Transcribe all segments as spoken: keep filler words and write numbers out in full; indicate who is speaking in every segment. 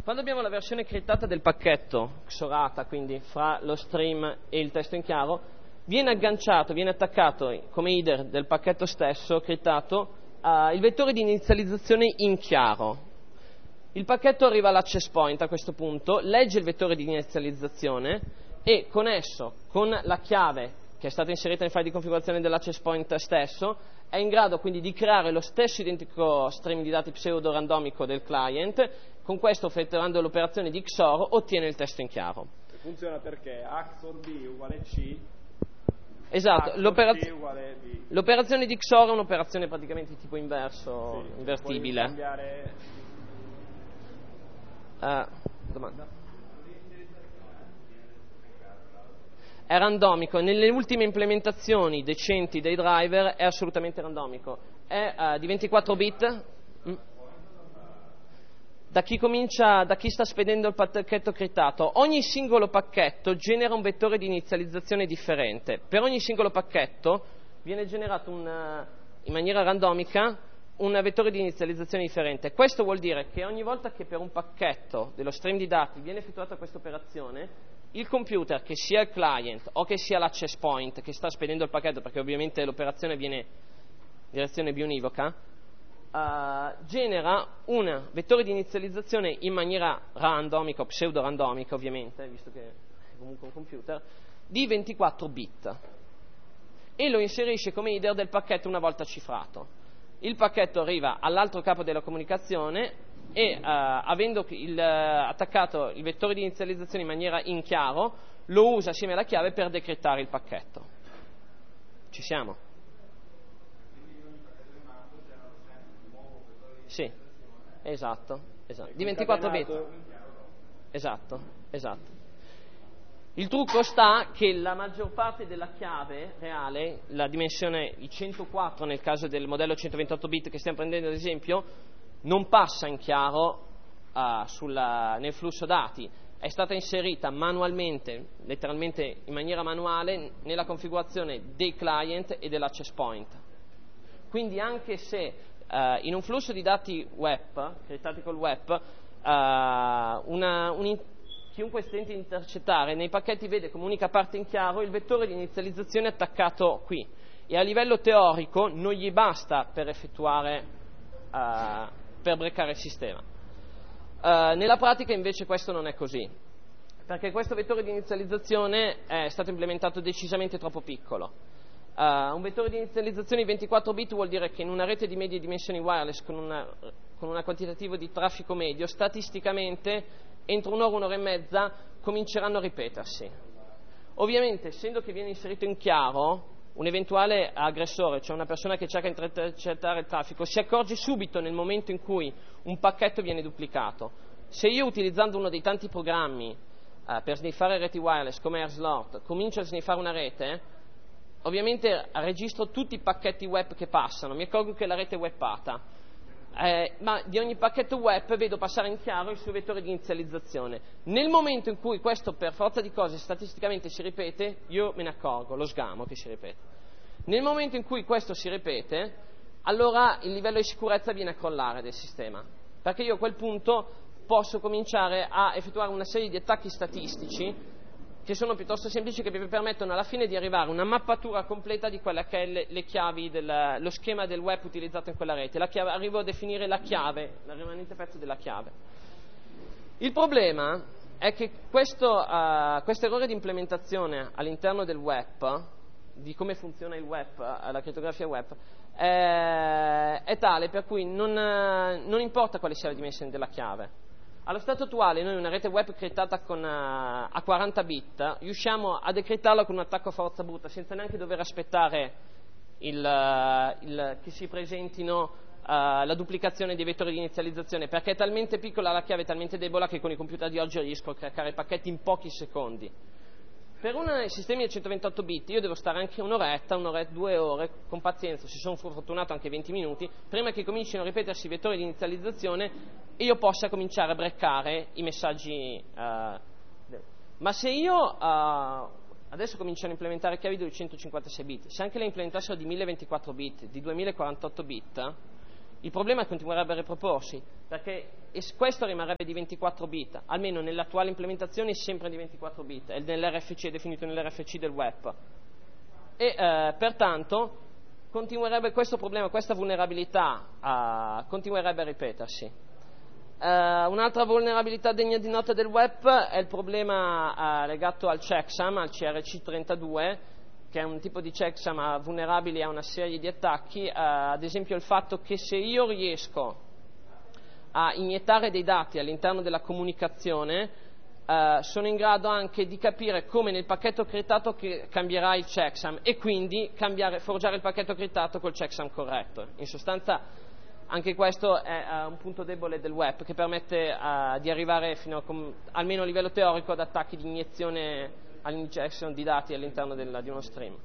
Speaker 1: Quando abbiamo la versione criptata del pacchetto, xorata, quindi fra lo stream e il testo in chiaro, viene agganciato, viene attaccato come header del pacchetto stesso, criptato, uh, il vettore di inizializzazione in chiaro. Il pacchetto arriva all'access point a questo punto, legge il vettore di inizializzazione e con esso, con la chiave che è stata inserita nel file di configurazione dell'access point stesso, è in grado quindi di creare lo stesso identico stream di dati pseudo-randomico del client. Con questo, effettuando l'operazione di X O R, ottiene il testo in chiaro.
Speaker 2: Funziona perché A X O R B uguale C.
Speaker 1: Esatto,
Speaker 2: l'operazione
Speaker 1: l'operazione di X O R è un'operazione praticamente di tipo inverso,
Speaker 2: sì,
Speaker 1: invertibile.
Speaker 2: Puoi cambiare...
Speaker 1: Uh, domanda? È randomico, nelle ultime implementazioni decenti dei driver è assolutamente randomico, è uh, di ventiquattro bit. Mm. Da chi comincia, da chi sta spedendo il pacchetto criptato, ogni singolo pacchetto genera un vettore di inizializzazione differente. Per ogni singolo pacchetto viene generato un, in maniera randomica un vettore di inizializzazione differente. Questo vuol dire che ogni volta che per un pacchetto dello stream di dati viene effettuata questa operazione, il computer, che sia il client o che sia l'access point che sta spedendo il pacchetto, perché ovviamente l'operazione viene in direzione bionivoca, Uh, genera un vettore di inizializzazione in maniera randomica o pseudo-randomica, ovviamente, visto che è comunque un computer, di ventiquattro bit e lo inserisce come header del pacchetto una volta cifrato. Il pacchetto arriva all'altro capo della comunicazione e, uh, avendo il, uh, attaccato il vettore di inizializzazione in maniera in chiaro, lo usa assieme alla chiave per decrittare il pacchetto. Ci siamo? Sì, esatto, esatto. Di ventiquattro bit. Esatto, esatto. Il trucco sta che la maggior parte della chiave reale, la dimensione i centoquattro nel caso del modello centoventotto bit che stiamo prendendo ad esempio, non passa in chiaro uh, sulla, nel flusso dati. È stata inserita manualmente, letteralmente in maniera manuale, nella configurazione dei client e dell'access point. Quindi anche se Uh, in un flusso di dati web, criptati col web, uh, una, un, chiunque stenti intercettare nei pacchetti vede come unica parte in chiaro il vettore di inizializzazione attaccato qui e a livello teorico non gli basta per effettuare, uh, per breccare il sistema. Uh, nella pratica invece questo non è così, perché questo vettore di inizializzazione è stato implementato decisamente troppo piccolo. Uh, un vettore di inizializzazione di ventiquattro bit vuol dire che in una rete di medie dimensioni wireless con, una, con un quantitativo di traffico medio, statisticamente entro un'ora, un'ora e mezza cominceranno a ripetersi. Ovviamente, essendo che viene inserito in chiaro, un eventuale aggressore, cioè una persona che cerca di intercettare il traffico, si accorge subito nel momento in cui un pacchetto viene duplicato. Se io, utilizzando uno dei tanti programmi uh, per sniffare reti wireless come AirSlot, comincio a sniffare una rete, ovviamente registro tutti i pacchetti web che passano, mi accorgo che la rete è webbata, eh, ma di ogni pacchetto web vedo passare in chiaro il suo vettore di inizializzazione. Nel momento in cui questo per forza di cose statisticamente si ripete, io me ne accorgo, lo sgamo che si ripete. Nel momento in cui questo si ripete, allora il livello di sicurezza viene a crollare del sistema, perché io a quel punto posso cominciare a effettuare una serie di attacchi statistici che sono piuttosto semplici, che vi permettono alla fine di arrivare a una mappatura completa di quella che è le, le chiavi, del, lo schema del web utilizzato in quella rete. La chiave, arrivo a definire la chiave, il rimanente pezzo della chiave. Il problema è che questo uh, errore di implementazione all'interno del web, di come funziona il web, uh, la crittografia web, è, è tale per cui non, uh, non importa quale sia la dimensione della chiave. Allo stato attuale noi una rete web criptata con, uh, a quaranta bit riusciamo a decrittarla con un attacco a forza bruta senza neanche dover aspettare il, uh, il, che si presentino uh, la duplicazione dei vettori di inizializzazione, perché è talmente piccola la chiave, è talmente debole che con i computer di oggi riesco a craccare i pacchetti in pochi secondi. Per un sistemi a centoventotto bit io devo stare anche un'oretta, un'oretta, due ore, con pazienza, se sono fortunato anche venti minuti, prima che comincino a ripetersi i vettori di inizializzazione e io possa cominciare a breccare i messaggi. Uh, ma se io uh, adesso cominciano a implementare chiavi di duecentocinquantasei bit, se anche le implementassero di mille ventiquattro bit, di duemilaquarantotto bit, il problema continuerebbe a riproporsi, perché questo rimarrebbe di ventiquattro bit, almeno nell'attuale implementazione è sempre di ventiquattro bit, è nell'R F C, è definito nell'R F C del web. E eh, pertanto continuerebbe questo problema, questa vulnerabilità uh, continuerebbe a ripetersi. Uh, un'altra vulnerabilità degna di nota del web è il problema uh, legato al checksum, al C R C trentadue, che è un tipo di checksum vulnerabile a una serie di attacchi, uh, ad esempio il fatto che se io riesco a iniettare dei dati all'interno della comunicazione, Uh, sono in grado anche di capire come nel pacchetto criptato che cambierà il checksum e quindi cambiare, forgiare il pacchetto criptato col checksum corretto. In sostanza anche questo è uh, un punto debole del web che permette uh, di arrivare fino a, com- almeno a livello teorico ad attacchi di iniezione all'injection di dati all'interno del, di uno stream.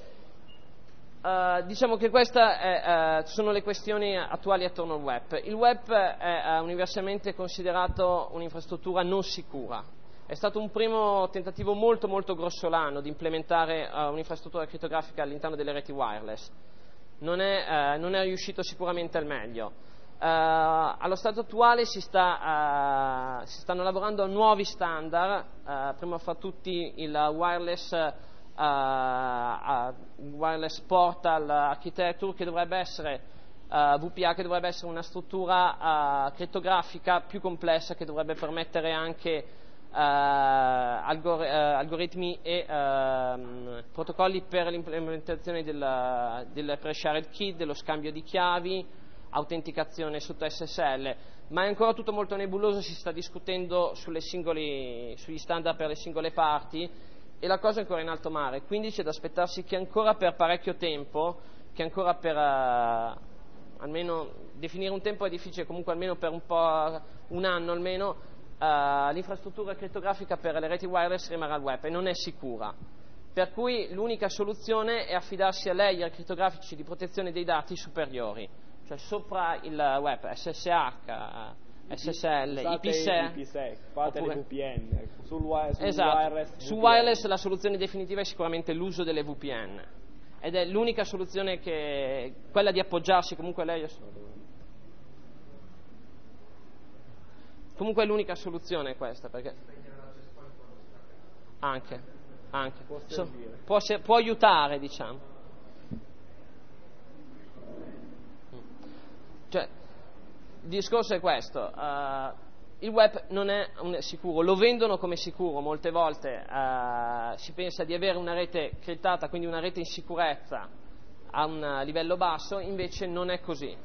Speaker 1: Uh, diciamo che queste uh, sono le questioni attuali attorno al web. Il web è uh, universalmente considerato un'infrastruttura non sicura. È stato un primo tentativo molto molto grossolano di implementare uh, un'infrastruttura crittografica all'interno delle reti wireless. Non è, uh, non è riuscito sicuramente al meglio. Uh, allo stato attuale si, sta, uh, si stanno lavorando a nuovi standard, uh, prima fra tutti il wireless Uh, uh, wireless portal architecture, che dovrebbe essere uh, V P A, che dovrebbe essere una struttura uh, crittografica più complessa, che dovrebbe permettere anche uh, algor- uh, algoritmi e uh, protocolli per l'implementazione del, del pre-shared key, dello scambio di chiavi, autenticazione sotto S S L, ma è ancora tutto molto nebuloso, si sta discutendo sulle singoli, sugli standard per le singole parti, e la cosa è ancora in alto mare, quindi c'è da aspettarsi che ancora per parecchio tempo, che ancora per uh, almeno definire un tempo è difficile, comunque almeno per un po', un anno almeno, uh, l'infrastruttura crittografica per le reti wireless rimarrà al web e non è sicura. Per cui l'unica soluzione è affidarsi a layer crittografici di protezione dei dati superiori, cioè sopra il web, S S H, S S L, I P S E,
Speaker 2: fate le V P N, sul, wi- sul
Speaker 1: esatto.
Speaker 2: wireless.
Speaker 1: Su wireless la soluzione definitiva è sicuramente l'uso delle V P N, ed è l'unica soluzione che quella di appoggiarsi comunque a lei. Comunque è l'unica soluzione questa, perché anche, anche.
Speaker 2: Può
Speaker 1: So,
Speaker 2: servire.
Speaker 1: può, può aiutare, diciamo. Cioè, il discorso è questo, uh, il web non è un, sicuro, lo vendono come sicuro, molte volte uh, si pensa di avere una rete criptata, quindi una rete in sicurezza a un livello basso, invece non è così.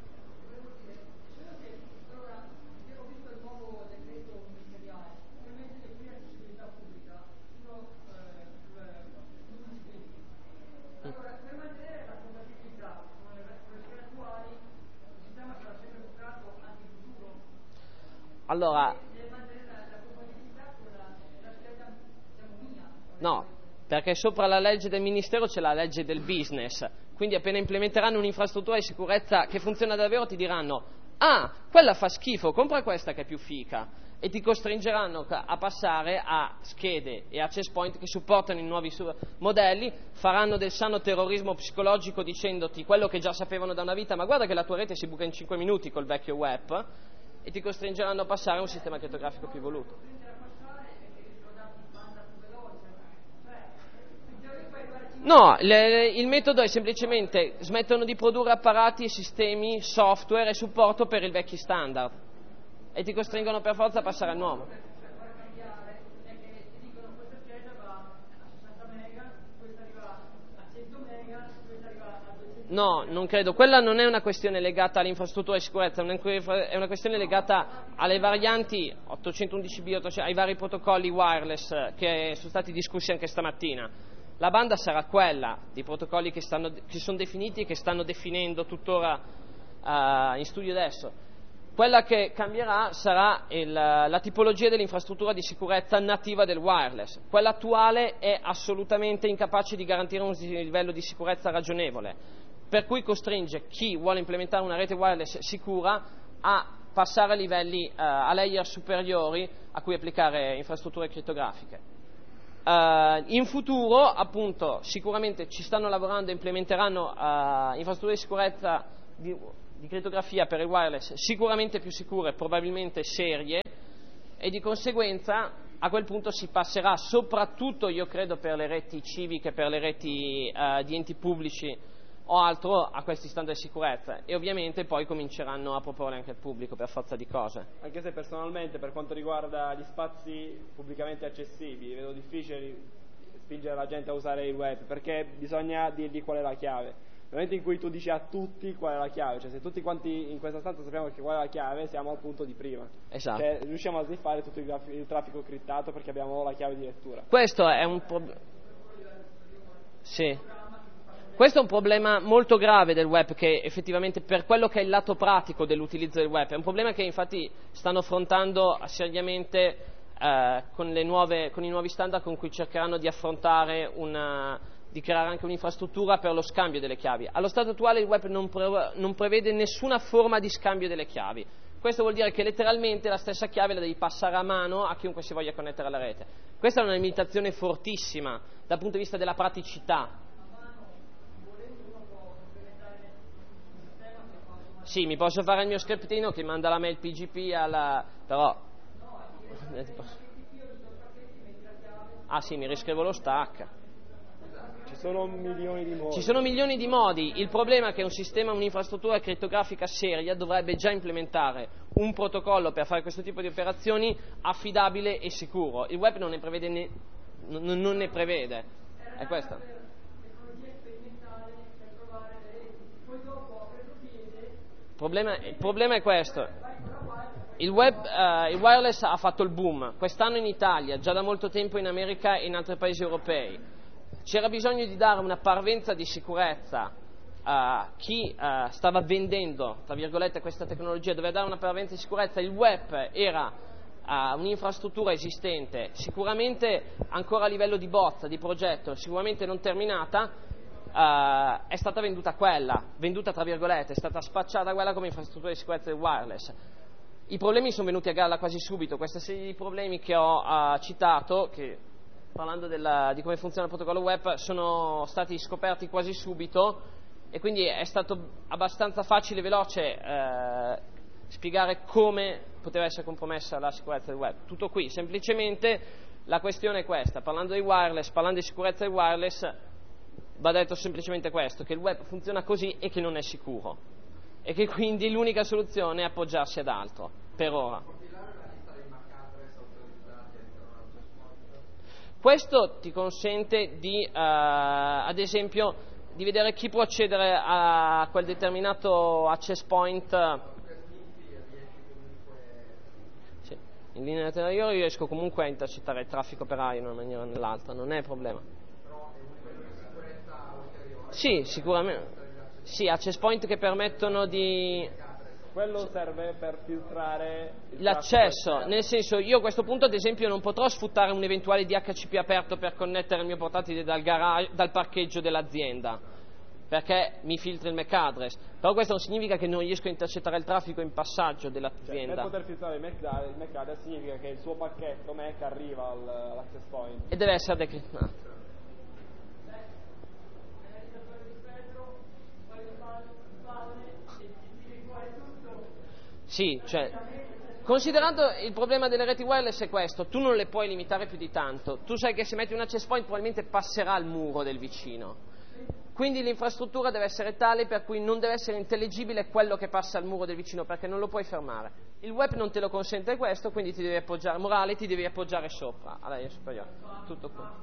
Speaker 1: Allora, no, perché sopra la legge del Ministero c'è la legge del business, quindi appena implementeranno un'infrastruttura di sicurezza che funziona davvero ti diranno: ah, quella fa schifo, compra questa che è più fica, e ti costringeranno a passare a schede e access point che supportano i nuovi modelli, faranno del sano terrorismo psicologico dicendoti quello che già sapevano da una vita: ma guarda che la tua rete si buca in cinque minuti col vecchio web, e ti costringeranno a passare a un sistema crittografico più evoluto. No, le, il metodo è semplicemente smettono di produrre apparati e sistemi, software e supporto per i vecchi standard e ti costringono per forza a passare al nuovo. No, non credo. Quella non è una questione legata all'infrastruttura di sicurezza, è una questione legata alle varianti ottocentoundici b, ai vari protocolli wireless che sono stati discussi anche stamattina. La banda sarà quella di protocolli che, stanno, che sono definiti e che stanno definendo tuttora uh, in studio adesso. Quella che cambierà sarà il, la tipologia dell'infrastruttura di sicurezza nativa del wireless. Quella attuale è assolutamente incapace di garantire un livello di sicurezza ragionevole, per cui costringe chi vuole implementare una rete wireless sicura a passare a livelli, uh, a layer superiori a cui applicare infrastrutture crittografiche. Uh, in futuro, appunto, sicuramente ci stanno lavorando e implementeranno uh, infrastrutture di sicurezza di, di crittografia per il wireless sicuramente più sicure, probabilmente serie, e di conseguenza a quel punto si passerà, soprattutto io credo per le reti civiche, per le reti uh, di enti pubblici o altro, a questi standard di sicurezza, e ovviamente poi cominceranno a proporre anche al pubblico per forza di cose.
Speaker 2: Anche se personalmente, per quanto riguarda gli spazi pubblicamente accessibili, vedo difficile spingere la gente a usare il web, perché bisogna dirgli qual è la chiave. Nel momento in cui tu dici a tutti qual è la chiave, cioè se tutti quanti in questa stanza sappiamo che qual è la chiave, siamo al punto di prima.
Speaker 1: Esatto.
Speaker 2: Cioè riusciamo a sniffare tutto il, graf- il traffico criptato perché abbiamo la chiave di lettura.
Speaker 1: Questo è un problema. Sì. Questo è un problema molto grave del web, che effettivamente per quello che è il lato pratico dell'utilizzo del web, è un problema che infatti stanno affrontando seriamente eh, con, le nuove, con i nuovi standard con cui cercheranno di affrontare una, di creare anche un'infrastruttura per lo scambio delle chiavi. Allo stato attuale il web non, pre- non prevede nessuna forma di scambio delle chiavi. Questo vuol dire che letteralmente la stessa chiave la devi passare a mano a chiunque si voglia connettere alla rete. Questa è una limitazione fortissima dal punto di vista della praticità. Sì, mi posso fare il mio scriptino che manda la mail P G P alla... però... Ah sì, mi riscrivo lo stack.
Speaker 2: Ci sono milioni di modi.
Speaker 1: Ci sono milioni di modi. Il problema è che un sistema, un'infrastruttura crittografica seria dovrebbe già implementare un protocollo per fare questo tipo di operazioni affidabile e sicuro. Il web non ne prevede ne... non, non ne prevede. È questo. Il problema, il problema è questo. Il, web, uh, il wireless ha fatto il boom quest'anno in Italia, già da molto tempo in America e in altri paesi europei. C'era bisogno di dare una parvenza di sicurezza a chi uh, stava vendendo, tra virgolette, questa tecnologia, doveva dare una parvenza di sicurezza. Il web era uh, un'infrastruttura esistente, sicuramente ancora a livello di bozza, di progetto, sicuramente non terminata. Uh, è stata venduta quella, venduta tra virgolette, è stata spacciata quella come infrastruttura di sicurezza del wireless. I problemi sono venuti a galla quasi subito, questa serie di problemi che ho uh, citato, che parlando della, di come funziona il protocollo web, sono stati scoperti quasi subito, e quindi è stato abbastanza facile e veloce uh, spiegare come poteva essere compromessa la sicurezza del web. Tutto qui, semplicemente la questione è questa: parlando di wireless, parlando di sicurezza del wireless, va detto semplicemente questo, che il web funziona così e che non è sicuro, e che quindi l'unica soluzione è appoggiarsi ad altro, per ora. Questo ti consente di, uh, ad esempio, di vedere chi può accedere a quel determinato access point. Sì. In linea teorica io riesco comunque a intercettare il traffico per aria in una maniera o nell'altra, non è problema. Sì, sicuramente. Sì, access point che permettono di...
Speaker 2: Quello serve per filtrare
Speaker 1: l'accesso, nel senso, io a questo punto ad esempio non potrò sfruttare un eventuale D H C P aperto per connettere il mio portatile dal, garage, dal parcheggio dell'azienda, perché mi filtra il M A C address, però questo non significa che non riesco a intercettare il traffico in passaggio dell'azienda.
Speaker 2: Cioè, per poter filtrare il M A C address significa che il suo pacchetto M A C arriva al, all'access point
Speaker 1: e deve essere decriptato. Sì, cioè, considerando il problema delle reti wireless è questo: tu non le puoi limitare più di tanto, tu sai che se metti un access point probabilmente passerà il muro del vicino, quindi l'infrastruttura deve essere tale per cui non deve essere intelligibile quello che passa al muro del vicino, perché non lo puoi fermare. Il web non te lo consente questo, quindi ti devi appoggiare, morale, ti devi appoggiare sopra, alla linea superiore, tutto qua.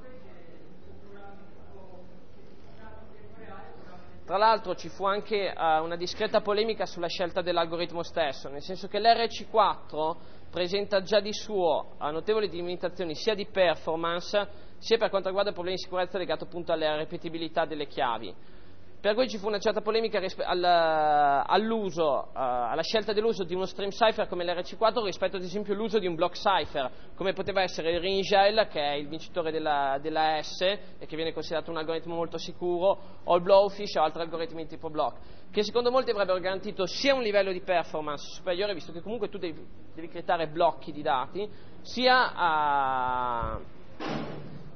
Speaker 1: Tra l'altro ci fu anche uh, una discreta polemica sulla scelta dell'algoritmo stesso, nel senso che l'R C quattro presenta già di suo uh, notevoli limitazioni sia di performance sia per quanto riguarda problemi di sicurezza legati appunto alla ripetibilità delle chiavi. Per cui ci fu una certa polemica rispe- al, all'uso, uh, alla scelta dell'uso di uno stream cipher come l'R C quattro rispetto ad esempio all'uso di un block cipher, come poteva essere il Ringel, che è il vincitore della, della S e che viene considerato un algoritmo molto sicuro, o il Blowfish o altri algoritmi di tipo block, che secondo molti avrebbero garantito sia un livello di performance superiore, visto che comunque tu devi, devi creare blocchi di dati, sia a...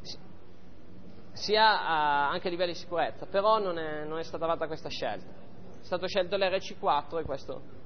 Speaker 1: sia a, anche a livello di sicurezza, però non è, non è stata fatta questa scelta. è stato scelto l'R C quattro e questo